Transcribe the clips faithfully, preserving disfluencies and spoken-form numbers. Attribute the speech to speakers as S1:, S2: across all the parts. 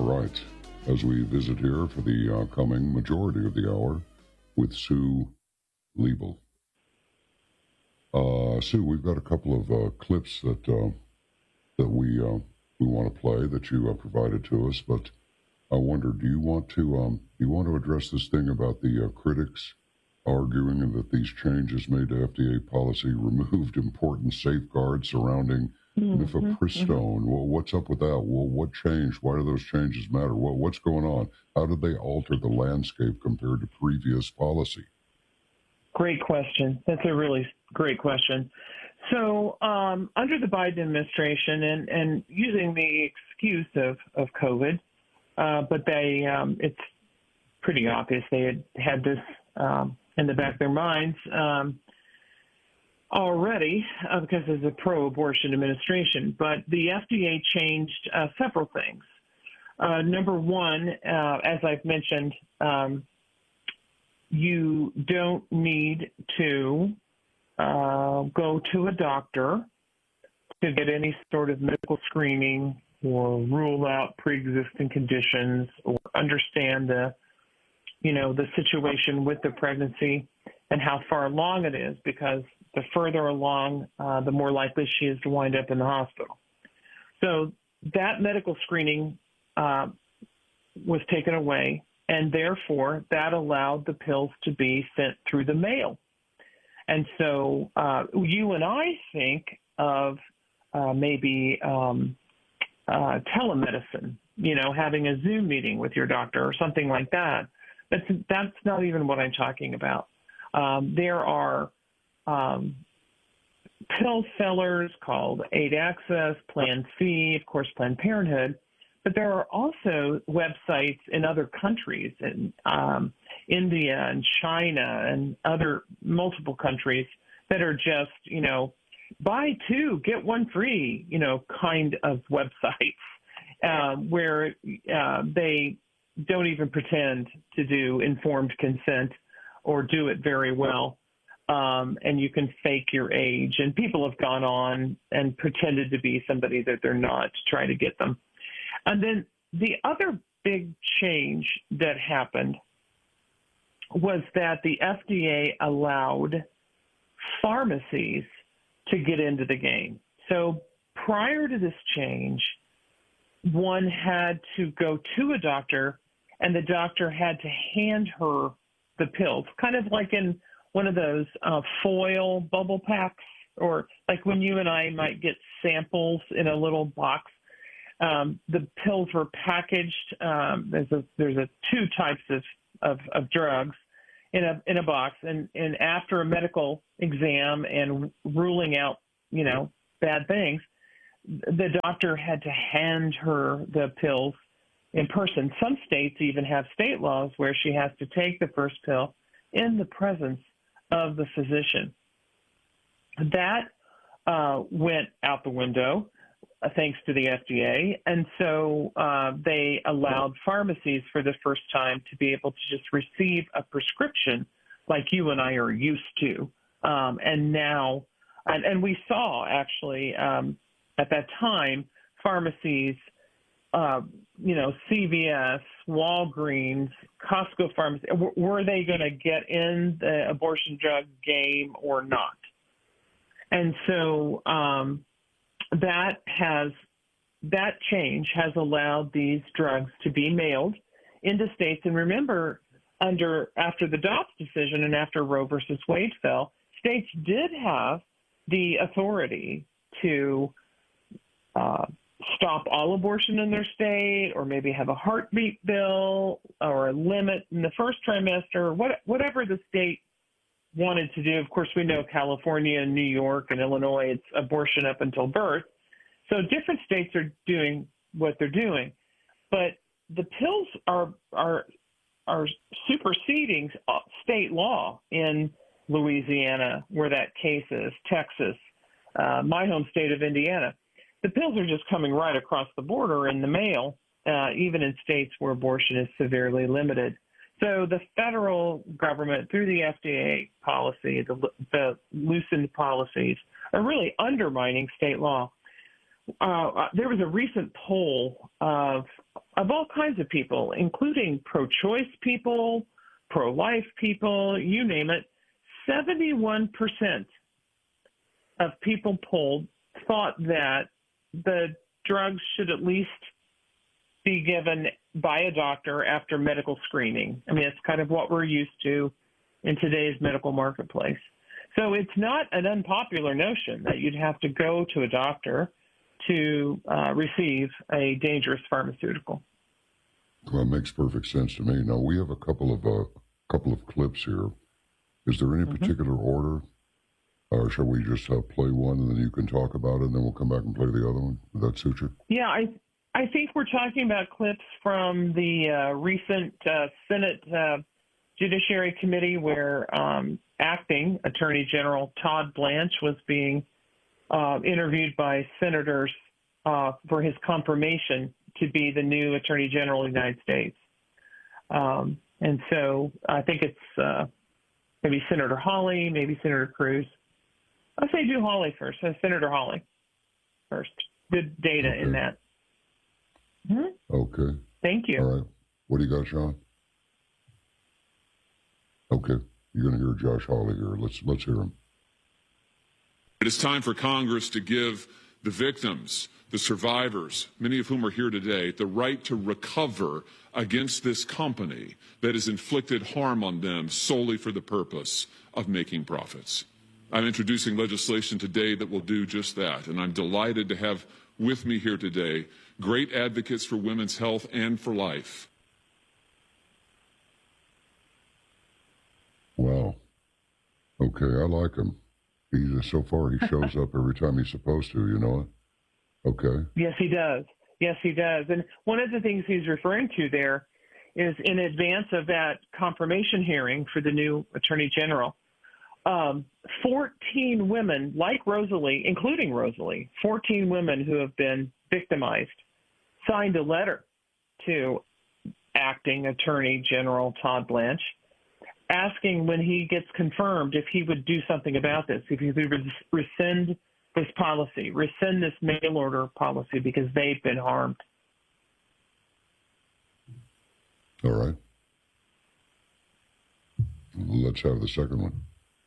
S1: right. As we visit here for the uh, coming majority of the hour with Sue Liebel. Uh, Sue, we've got a couple of uh, clips that uh, that we uh, we want to play that you uh, provided to us, but I wonder, do you want to um, do you want to address this thing about the uh, critics arguing that these changes made to F D A policy removed important safeguards surrounding
S2: mm-hmm,
S1: mifepristone?
S2: mm-hmm.
S1: Well, what's up with that? Well, what changed? Why do those changes matter? What, what's going on? How did they alter the landscape compared to previous policy?
S2: Great question. That's a really great question. So um, under the Biden administration, and, and using the excuse of, of COVID, uh, but they um, it's pretty obvious they had had this um, in the back of their minds um, already uh, because it's a pro-abortion administration. But the F D A changed uh, several things. Uh, number one, uh, as I've mentioned, um, you don't need to uh, go to a doctor to get any sort of medical screening or rule out pre-existing conditions or understand the, you know, the situation with the pregnancy and how far along it is, because the further along, uh, the more likely she is to wind up in the hospital. So that medical screening uh, was taken away, and therefore that allowed the pills to be sent through the mail. And so uh, you and I think of uh, maybe um, uh, telemedicine, you know, having a Zoom meeting with your doctor or something like that. That's, that's not even what I'm talking about. Um, there are um, pill sellers called Aid Access, Plan C, of course, Planned Parenthood, but there are also websites in other countries, in um, India and China and other multiple countries that are just, you know, buy two, get one free, you know, kind of websites uh, where uh, they don't even pretend to do informed consent or do it very well. Um, and you can fake your age. And people have gone on and pretended to be somebody that they're not to try to get them. And then the other big change that happened was that the F D A allowed pharmacies to get into the game. So prior to this change, one had to go to a doctor, and the doctor had to hand her the pills, kind of like in one of those uh, foil bubble packs, or like when you and I might get samples in a little box. Um, the pills were packaged. Um, there's a there's a two types of, of, of drugs in a in a box, and, and after a medical exam and ruling out, you know, bad things, the doctor had to hand her the pills in person. Some states even have state laws where she has to take the first pill in the presence of the physician. That uh, went out the window, uh, thanks to the F D A. And so uh, they allowed pharmacies for the first time to be able to just receive a prescription like you and I are used to. Um, and now, and, and we saw actually um, at that time, pharmacies, uh, you know, C V S, Walgreens, Costco pharmacy, w- were they going to get in the abortion drug game or not? And so um, that has that change has allowed these drugs to be mailed into states. And remember, under after the Dobbs decision and after Roe versus Wade fell, states did have the authority to uh, stop all abortion in their state, or maybe have a heartbeat bill or a limit in the first trimester, what, whatever the state wanted to do. Of course, we know California and New York and Illinois, it's abortion up until birth. So different states are doing what they're doing. But the pills are are are superseding state law in Louisiana, where that case is, Texas, uh, my home state of Indiana. The pills are just coming right across the border in the mail, uh, even in states where abortion is severely limited. So the federal government, through the F D A policy, the, the loosened policies, are really undermining state law. Uh, there was a recent poll of of all kinds of people, including pro-choice people, pro-life people, you name it. seventy-one percent of people polled thought that the drugs should at least be given by a doctor after medical screening. I mean, it's kind of what we're used to in today's medical marketplace. So it's not an unpopular notion that you'd have to go to a doctor to uh, receive a dangerous pharmaceutical.
S1: Well, it makes perfect sense to me. Now, we have a couple of uh, couple of clips here. Is there any mm-hmm. particular order? Or shall we just uh, play one and then you can talk about it and then we'll come back and play the other one? Would that suit you?
S2: Yeah, I I think we're talking about clips from the uh, recent uh, Senate uh, Judiciary Committee where um, acting Attorney General Todd Blanche was being uh, interviewed by senators uh, for his confirmation to be the new Attorney General of the United States. Um, and so I think it's uh, maybe Senator Hawley, maybe Senator Cruz. I'll say do Hawley first, uh, Senator Hawley first. Good data okay. in that. Mm-hmm.
S1: Okay.
S2: Thank you.
S1: All right. What do you got, Sean? Okay. You're going to hear Josh Hawley here. Let's let's hear him.
S3: It is time for Congress to give the victims, the survivors, many of whom are here today, the right to recover against this company that has inflicted harm on them solely for the purpose of making profits. I'm introducing legislation today that will do just that, and I'm delighted to have with me here today great advocates for women's health and for life.
S1: Wow. Okay, I like him. He's so far he shows up every time he's supposed to, you know it? Okay.
S2: Yes, he does. Yes, he does. And one of the things he's referring to there is in advance of that confirmation hearing for the new Attorney General, um, fourteen women like Rosalie, including Rosalie, fourteen women who have been victimized, signed a letter to acting Attorney General Todd Blanche asking when he gets confirmed if he would do something about this, if he would rescind this policy, rescind this mail order policy because they've been harmed.
S1: All right. Let's have the second one.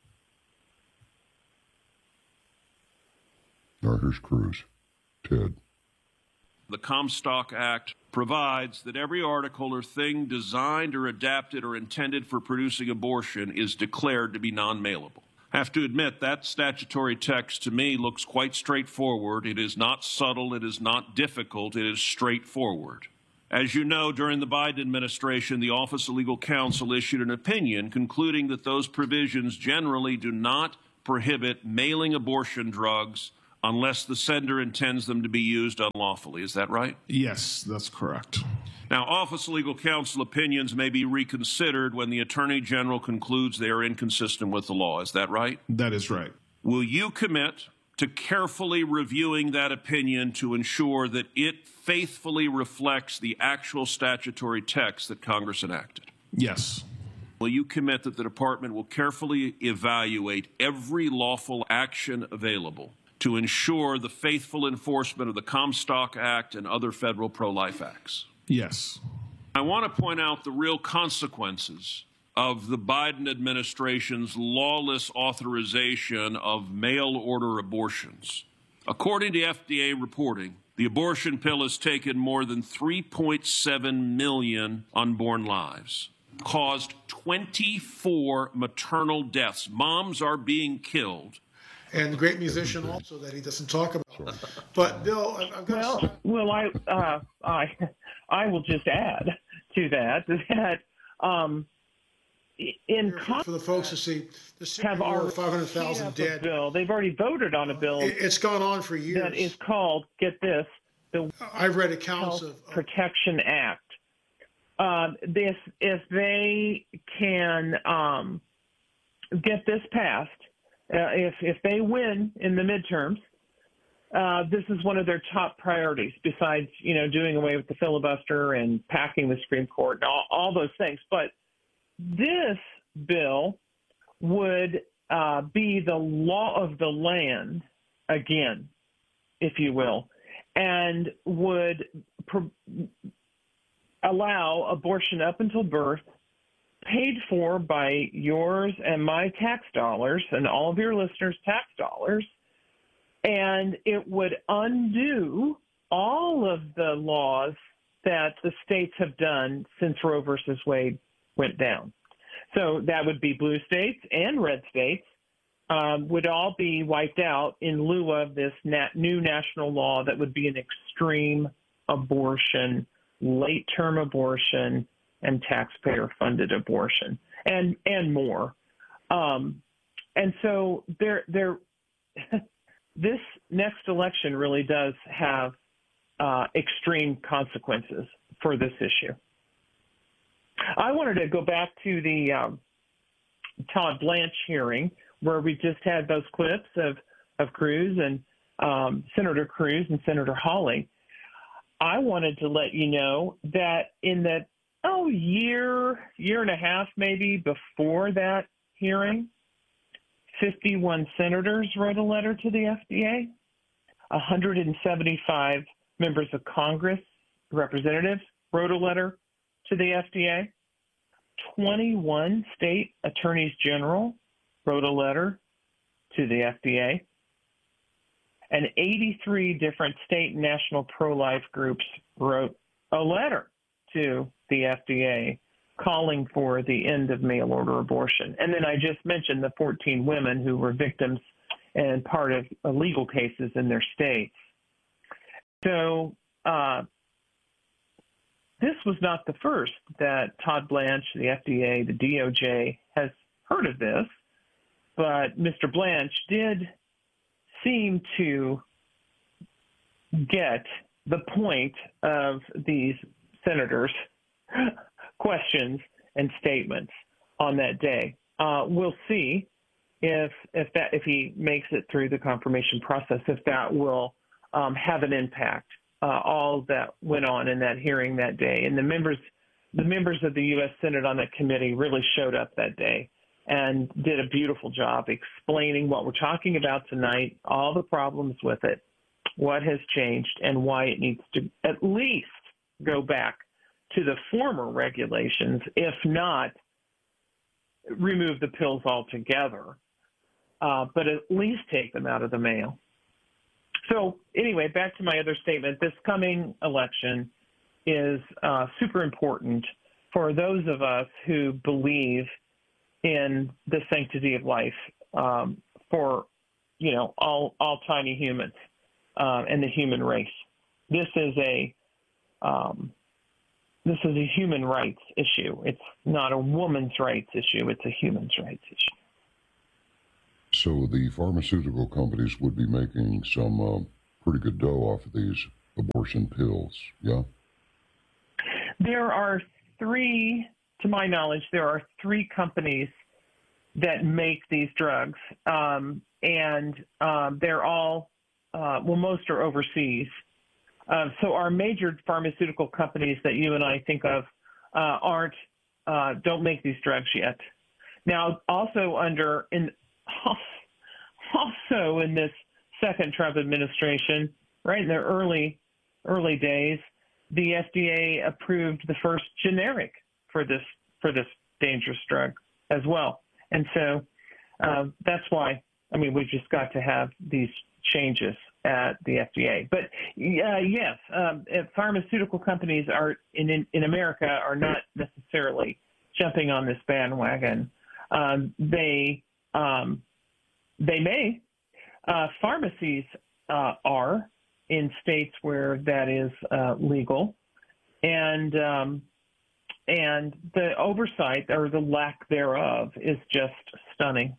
S1: All right, here's Cruz. Ted.
S4: The Comstock Act provides that every article or thing designed or adapted or intended for producing abortion is declared to be non-mailable. I have to admit that statutory text to me looks quite straightforward. It is not subtle. It is not difficult. It is straightforward. As you know, during the Biden administration, the Office of Legal Counsel issued an opinion concluding that those provisions generally do not prohibit mailing abortion drugs unless the sender intends them to be used unlawfully. Is that right?
S5: Yes, that's correct.
S4: Now, Office of Legal Counsel opinions may be reconsidered when the Attorney General concludes they are inconsistent with the law. Is that right?
S5: That is right.
S4: Will you commit to carefully reviewing that opinion to ensure that it faithfully reflects the actual statutory text that Congress enacted?
S5: Yes.
S4: Will you commit that the Department will carefully evaluate every lawful action available to ensure the faithful enforcement of the Comstock Act and other federal pro-life acts?
S5: Yes.
S4: I want to point out the real consequences of the Biden administration's lawless authorization of mail-order abortions. According to F D A reporting, the abortion pill has taken more than three point seven million unborn lives, caused twenty-four maternal deaths. Moms are being killed.
S6: And the great musician also that he doesn't talk about. But Bill, I've, I've got
S2: well,
S6: to...
S2: well, I, uh, I, I will just add to that that um, in
S6: for, for the folks to see, the
S2: have our
S6: five hundred thousand dead.
S2: Bill. They've already voted on a bill.
S6: It, it's gone on for years.
S2: That is called, get this, the
S6: I've read accounts
S2: Health
S6: of, of
S2: Protection Act. Um, this, if they can um, get this passed. Uh, if if they win in the midterms, uh, this is one of their top priorities. Besides, you know, doing away with the filibuster and packing the Supreme Court and all, all those things. But this bill would uh, be the law of the land again, if you will, and would pro- allow abortion up until birth, paid for by yours and my tax dollars and all of your listeners' tax dollars, and it would undo all of the laws that the states have done since Roe versus Wade went down. So that would be blue states and red states um, would all be wiped out in lieu of this nat- new national law that would be an extreme abortion, late-term abortion, and taxpayer-funded abortion, and and more. Um, and so there, there, this next election really does have uh, extreme consequences for this issue. I wanted to go back to the um, Todd Blanche hearing where we just had those clips of, of Cruz and um, Senator Cruz and Senator Hawley. I wanted to let you know that in the oh year, year and a half maybe before that hearing, fifty-one senators wrote a letter to the F D A. one hundred seventy-five members of Congress, representatives, wrote a letter to the F D A. twenty-one state attorneys general wrote a letter to the F D A. And eighty-three different state and national pro-life groups wrote a letter to the F D A calling for the end of mail-order abortion. And then I just mentioned the fourteen women who were victims and part of legal cases in their states. So uh, this was not the first that Todd Blanche, the F D A, the D O J has heard of this, but Mister Blanche did seem to get the point of these senators' questions and statements on that day. Uh, we'll see if if that if he makes it through the confirmation process, if that will um, have an impact. Uh, all that went on in that hearing that day, and the members the members of the U S Senate on that committee really showed up that day and did a beautiful job explaining what we're talking about tonight, all the problems with it, what has changed, and why it needs to at least go back to the former regulations, if not remove the pills altogether, uh, but at least take them out of the mail. So anyway, back to my other statement, this coming election is uh, super important for those of us who believe in the sanctity of life um, for, you know, all, all tiny humans uh, and the human race. This is a um, this is a human rights issue. It's not a woman's rights issue. It's a human's rights issue.
S1: So the pharmaceutical companies would be making some uh, pretty good dough off of these abortion pills, yeah?
S2: There are three, to my knowledge, there are three companies that make these drugs, um, and um, they're all, uh, well, most are overseas. Uh, so our major pharmaceutical companies that you and I think of uh, aren't, uh, don't make these drugs yet. Now, also under, in also in this second Trump administration, right in the early, early days, the F D A approved the first generic for this for this dangerous drug as well. And so uh, that's why, I mean, we've just got to have these changes at the F D A. But uh, yes, um, pharmaceutical companies are in, in in America are not necessarily jumping on this bandwagon. Um, they um, they may. Uh, pharmacies uh, are in states where that is uh, legal, and um, and the oversight or the lack thereof is just stunning.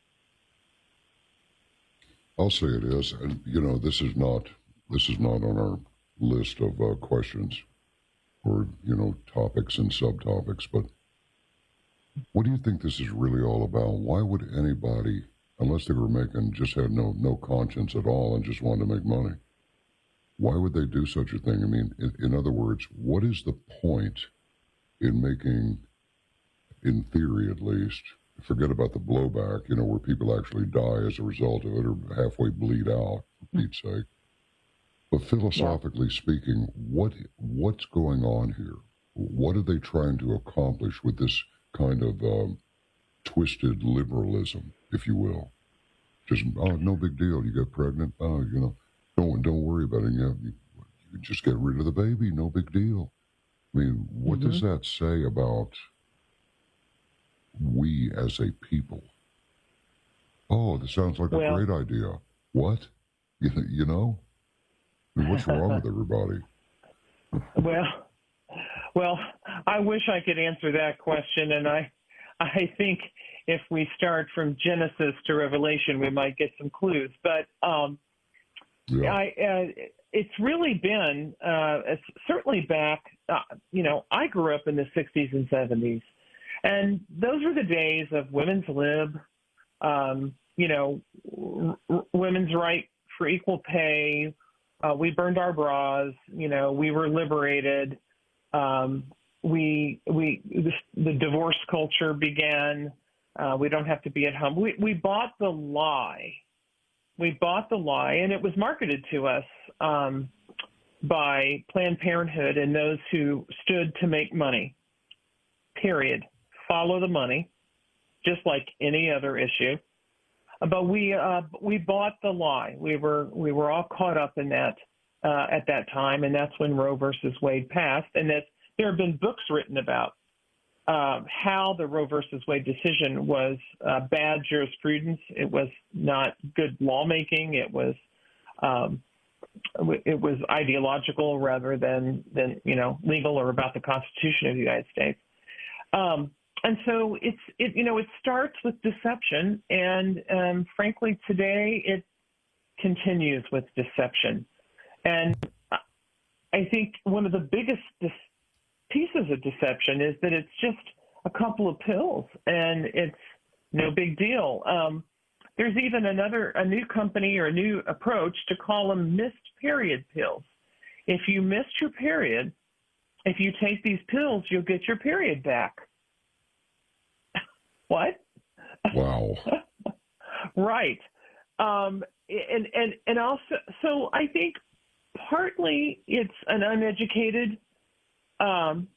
S1: I'll say it is, and you know, this is not this is not on our list of uh, questions or you know topics and subtopics. But what do you think this is really all about? Why would anybody, unless they were making just had no no conscience at all and just wanted to make money, why would they do such a thing? I mean, in, in other words, what is the point in making, in theory at least, forget about the blowback, you know, where people actually die as a result of it or halfway bleed out, for Pete's sake. But philosophically yeah. speaking, what what's going on here? what are they trying to accomplish with this kind of um, twisted liberalism, if you will? Just, oh, no big deal. You get pregnant. Oh, you know, don't don't worry about it. You, you, you just get rid of the baby. No big deal. I mean, what mm-hmm. does that say about we as a people? Oh, this sounds like well, a great idea. What? You, you know? I mean, what's wrong with everybody?
S2: Well, well, I wish I could answer that question, and I, I think if we start from Genesis to Revelation, we might get some clues. But um, yeah. I, uh, it's really been uh, it's certainly back. Uh, you know, I grew up in the sixties and seventies, and those were the days of women's lib. Um, you know, r- women's right for equal pay. Uh, we burned our bras. You know, we were liberated. Um, we we the, the divorce culture began. Uh, we don't have to be at home. We we bought the lie. We bought the lie, and it was marketed to us um, by Planned Parenthood and those who stood to make money. Period. Follow the money, just like any other issue. But we uh, we bought the lie. We were we were all caught up in that uh, at that time, and that's when Roe versus Wade passed. And that there have been books written about uh, how the Roe versus Wade decision was uh, bad jurisprudence. It was not good lawmaking. It was um, it was ideological rather than than you know legal or about the Constitution of the United States. Um, And so it's, it, you know, it starts with deception, and um, frankly, today it continues with deception. And I think one of the biggest dis- pieces of deception is that it's just a couple of pills, and it's no big deal. Um, there's even another, a new company or a new approach to call them missed period pills. If you missed your period, if you take these pills, you'll get your period back. What?
S1: Wow.
S2: Right. Um, and, and, and also, so I think partly it's an uneducated um,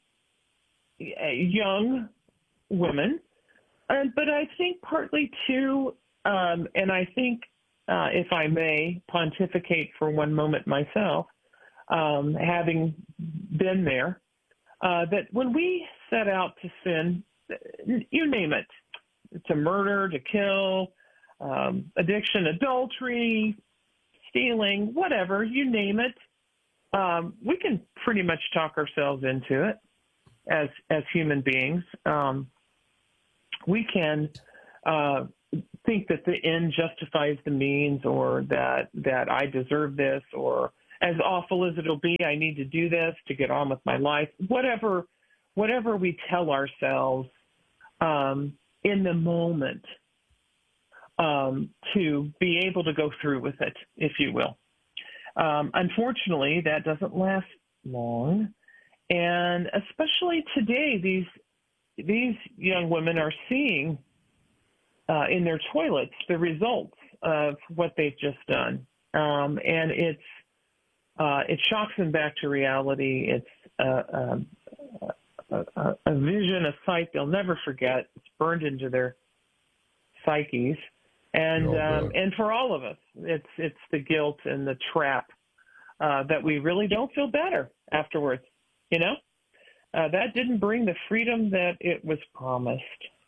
S2: young woman, uh, but I think partly too, um, and I think, uh, if I may pontificate for one moment myself, um, having been there, uh, that when we set out to sin, you name it, to murder, to kill, um, addiction, adultery, stealing, whatever, you name it, um, we can pretty much talk ourselves into it as as human beings. Um, we can uh, think that the end justifies the means, or that that I deserve this, or as awful as it'll be, I need to do this to get on with my life. Whatever, whatever we tell ourselves um, in the moment, um, to be able to go through with it, if you will. Um, unfortunately, that doesn't last long, and especially today, these these young women are seeing uh, in their toilets the results of what they've just done, um, and it's uh, it shocks them back to reality. It's uh, a, a, a vision, a sight they'll never forget. It's burned into their psyches. And um, and for all of us, it's it's the guilt and the trap uh, that we really don't feel better afterwards. You know, uh, that didn't bring the freedom that it was promised.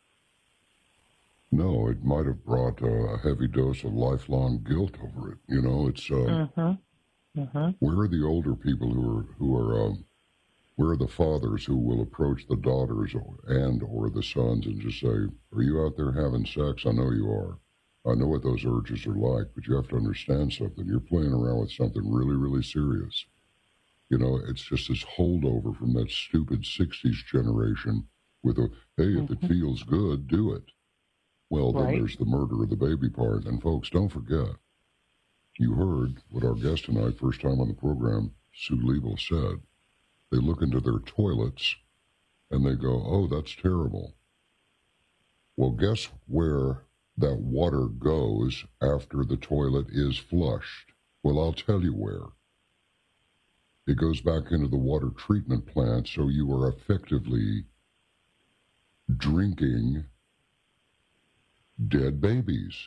S1: No, it might have brought a heavy dose of lifelong guilt over it. You know, it's uh,
S2: mm-hmm. Mm-hmm.
S1: where are the older people who are who are um, where are the fathers who will approach the daughters or, and or the sons and just say, "Are you out there having sex? I know you are. I know what those urges are like, but you have to understand something. You're playing around with something really, really serious." You know, it's just this holdover from that stupid sixties generation with a, hey, if mm-hmm. it feels good, do it. Well, then
S2: right.
S1: there's the murder of the baby part. And folks, don't forget, you heard what our guest tonight, first time on the program, Sue Liebel, said. They look into their toilets and they go, oh, that's terrible. Well, guess where that water goes after the toilet is flushed? Well, I'll tell you where. It goes back into the water treatment plant, so you are effectively drinking dead babies.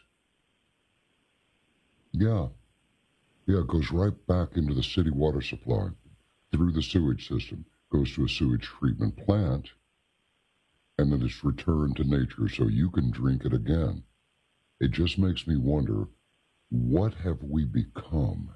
S1: Yeah. Yeah, it goes right back into the city water supply through the sewage system, goes to a sewage treatment plant, and then it's returned to nature so you can drink it again. It just makes me wonder, what have we become?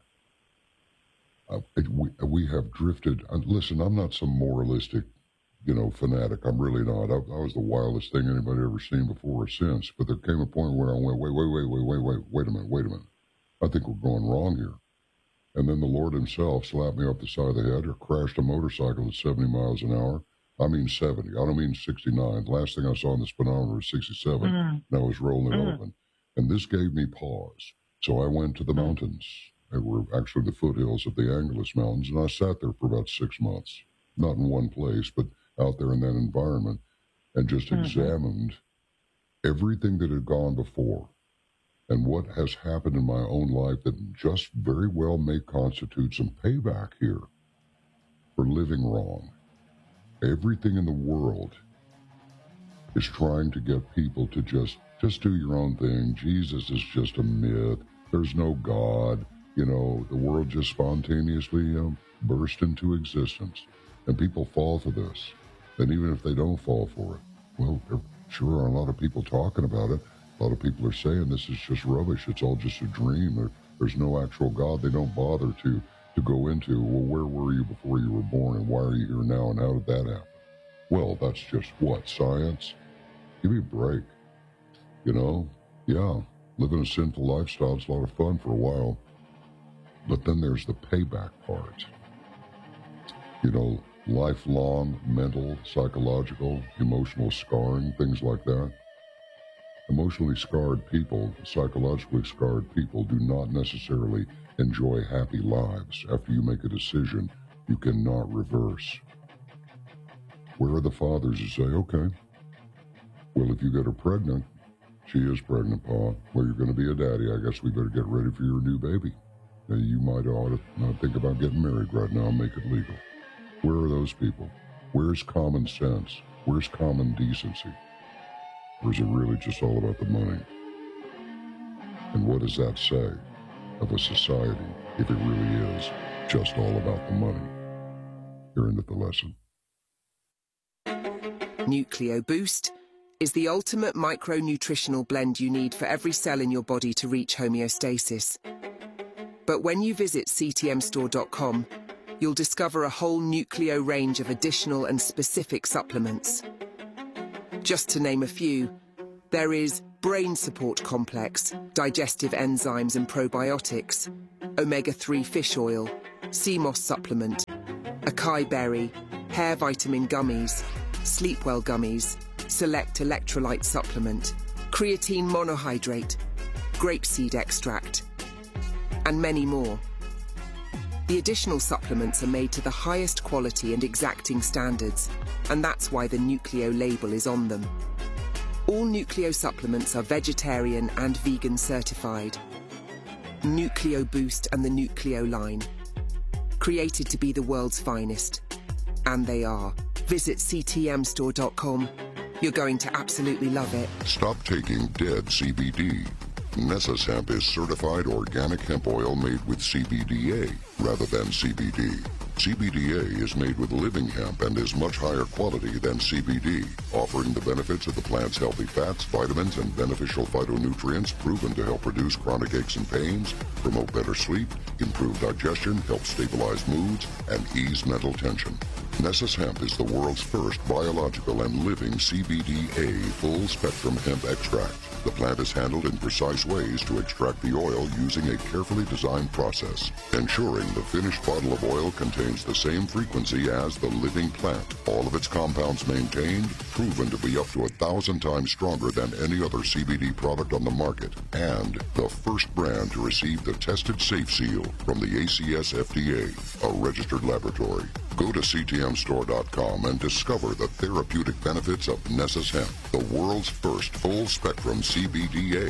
S1: Uh, it, we, we have drifted. Uh, listen, I'm not some moralistic, you know, fanatic. I'm really not. I, I was the wildest thing anybody ever seen before or since. But there came a point where I went, wait, wait, wait, wait, wait, wait, wait a minute, wait a minute. I think we're going wrong here. And then the Lord himself slapped me up the side of the head or crashed a motorcycle at seventy miles an hour. I mean seventy. I don't mean sixty-nine. The last thing I saw on the speedometer was sixty-seven, mm. and I was rolling mm. open. And this gave me pause. So I went to the mountains. They were actually the foothills of the Angeles Mountains, and I sat there for about six months. Not in one place, but out there in that environment, and just mm-hmm. examined everything that had gone before and what has happened in my own life that just very well may constitute some payback here for living wrong. Everything in the world is trying to get people to just, just do your own thing. Jesus is just a myth. There's no God. You know, the world just spontaneously um, burst into existence. And people fall for this. And even if they don't fall for it, well, there sure are a lot of people talking about it. A lot of people are saying this is just rubbish. It's all just a dream. There, there's no actual God. They don't bother to, to go into, well, where were you before you were born, and why are you here now, and how did that happen? Well, that's just what? Science? Give me a break. You know? Yeah, living a sinful lifestyle is a lot of fun for a while. But then there's the payback part. You know, lifelong mental, psychological, emotional scarring, things like that. Emotionally scarred people, psychologically scarred people do not necessarily enjoy happy lives. After you make a decision, you cannot reverse. Where are the fathers who say, okay, well, if you get her pregnant, she is pregnant, Pa. Well, you're going to be a daddy. I guess we better get ready for your new baby. Now, you might ought to not think about getting married right now and make it legal. Where are those people? Where's common sense? Where's common decency? Or is it really just all about the money? And what does that say of a society if it really is just all about the money? Here ended the lesson.
S7: Nucleo Boost is the ultimate micronutritional blend you need for every cell in your body to reach homeostasis. But when you visit C T M store dot com, you'll discover a whole Nucleo range of additional and specific supplements. Just to name a few, there is Brain Support Complex, digestive enzymes and probiotics, omega three fish oil, sea moss supplement, acai berry, hair vitamin gummies, Sleepwell gummies, select electrolyte supplement, creatine monohydrate, grapeseed extract, and many more. The additional supplements are made to the highest quality and exacting standards, and that's why the Nucleo label is on them. All Nucleo supplements are vegetarian and vegan certified. Nucleo Boost and the Nucleo line. Created to be the world's finest. And they are. Visit C T M store dot com. You're going to absolutely love it.
S1: Stop taking dead C B D. Nessus Hemp is certified organic hemp oil made with C B D A rather than C B D. C B D A is made with living hemp and is much higher quality than C B D, offering the benefits of the plant's healthy fats, vitamins, and beneficial phytonutrients proven to help reduce chronic aches and pains, promote better sleep, improve digestion, help stabilize moods, and ease mental tension. Nessus Hemp is the world's first biological and living C B D A full-spectrum hemp extract. The plant is handled in precise ways to extract the oil using a carefully designed process, ensuring the finished bottle of oil contains the same frequency as the living plant. All of its compounds maintained, proven to be up to a thousand times stronger than any other C B D product on the market, and the first brand to receive the tested safe seal from the A C S F D A, a registered laboratory. Go to C T M store dot com and discover the therapeutic benefits of Nessus Hemp, the world's first full-spectrum C B D A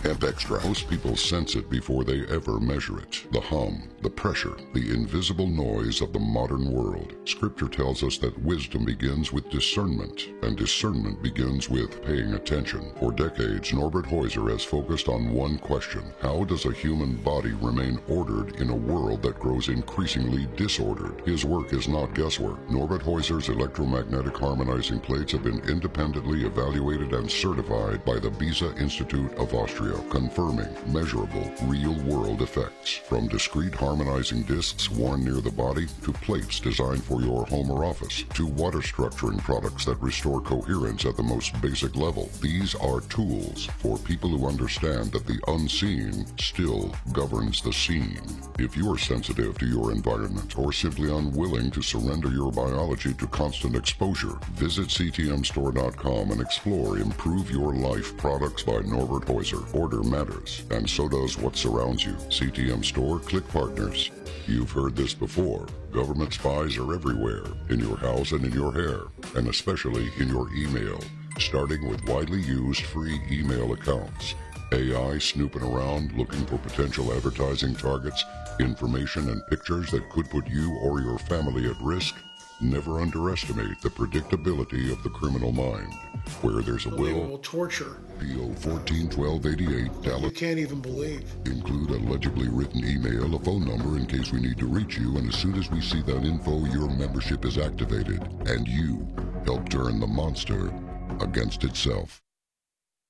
S1: and extra. Most people sense it before they ever measure it. The hum, the pressure, the invisible noise of the modern world. Scripture tells us that wisdom begins with discernment, and discernment begins with paying attention. For decades, Norbert Heuser has focused on one question: how does a human body remain ordered in a world that grows increasingly disordered? His work is not guesswork. Norbert Heuser's electromagnetic harmonizing plates have been independently evaluated and certified by the Beza Institute of Austria, confirming measurable, real-world effects. From discrete harmonizing discs worn near the body, to plates designed for your home or office, to water structuring products that restore coherence at the most basic level. These are tools for people who understand that the unseen still governs the seen. If you are sensitive to your environment or simply unwilling to surrender your biology to constant exposure, visit C T M store dot com and explore Improve Your Life products by Norbert Heuser. Order matters, and so does what surrounds you. C T M Store Click Partners. You've heard this before. Government spies are everywhere, in your house and in your hair, and especially in your email, starting with widely used free email accounts. A I snooping around looking for potential advertising targets, information and pictures that could put you or your family at risk. Never underestimate the predictability of the criminal mind. Where there's a will,
S6: torture.
S1: P O fourteen twelve eighty-eight, Dallas.
S6: You can't even believe.
S1: Include a legibly written email, a phone number in case we need to reach you, and as soon as we see that info, your membership is activated, and you help turn the monster against itself.